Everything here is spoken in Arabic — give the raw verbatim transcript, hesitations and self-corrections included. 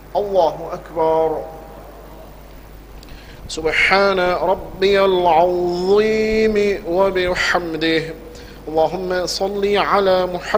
الله أكبر. سبحان ربي العظيم وبحمده. اللهم صل على محمد